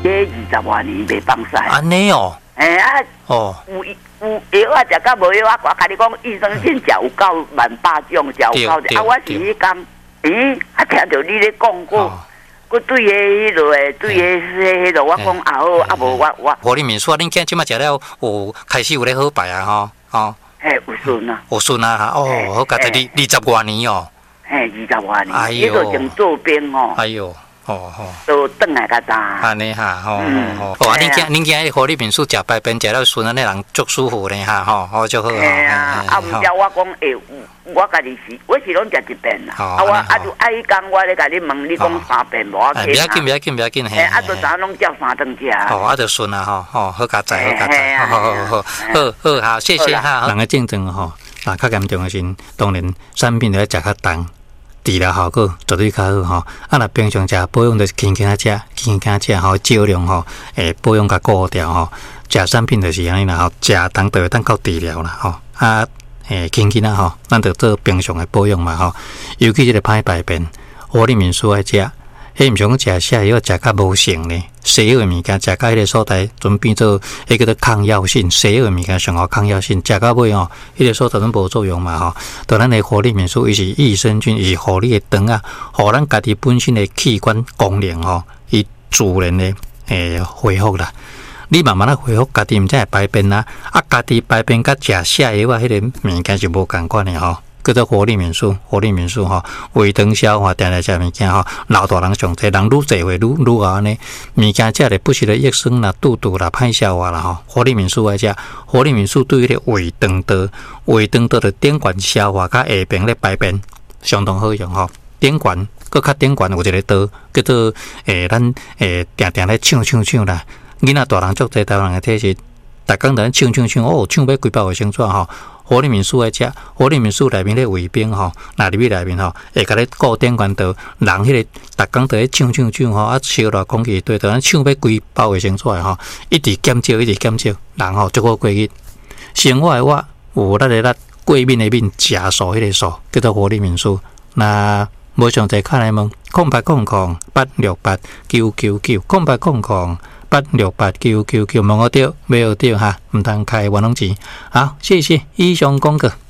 个20多年袂放屎。 安尼哦。 哦。有药啊，食到无药啊，我甲你讲，益生菌食有够18种，食有够的。我是迄工，听着你咧讲过。我对迄落诶，对迄落，我讲也好，无我。 互你面说，恁囝即马食了有开始有咧好摆啊，吼。 有顺啊。 有顺啊，好佳哉，20多年哦。 20多年，迄个从做兵哦。 哎呦。 都转来较大。 安尼哈，恁囝互你面数食白便食了顺，安尼人足舒服咧哈，好足好。 毋知我讲我家己是，我是拢食一遍啦。我就爱讲，我咧甲你问，你讲3遍无要紧。不要紧，嘿。就昨拢叫3顿食。 就顺啊，好佳哉，好，谢谢哈。人的竞争吼，较严重的是，当然产品都要食较重。治疗效果绝对较好吼，若平常食保养就是轻轻食吼，少量吼，保养甲顾掉吼，食产品就是安尼啦吼，食当就会当到治疗啦吼，轻轻吼，咱就做平常的保养嘛吼，尤其这个歹排便，活力民素爱食，迄毋像讲食西药食较无成呢，西药的物件食到迄个所在，准变做迄个抗药性，西药的物件上好抗药性，食到尾吼，迄个所在拢无作用嘛吼。对咱的活力民素，伊是益生菌，伊互你的肠啊，互咱家己本身的器官功能吼，伊自然的恢复啦。你慢慢恢复，家己毋才会排便啦，家己排便甲食西药啊，迄个物件是无共款的吼。叫做活力民素吼，胃肠消化定来食物件吼，老大人上济，人愈济会愈安尼，物件食咧不是咧益生啦、肚啦、歹消化啦吼，活力民素来食，活力民素对于咧胃肠道的顶管消化甲下边咧排便相当好用吼，顶管搁较顶管有一个道叫做咱定咧抢啦，囡仔大人足济台湾人的体质，逐工在抢抢要几包卫生纸吼。活力民素来食，活力民素内面咧胃冰吼，入去内面吼，会甲咧固定管道，人迄个逐工在抢吼，烧热空气对，咱抢要规包卫生纸吼，一直减少，人吼足好过日。生活的我有咱个过敏的敏食素迄个素，叫做活力民素。那无详细看来问0800-868-999，0800-868-999，问我对，没有对哈，唔通开玩弄钱。好，谢谢以上广告。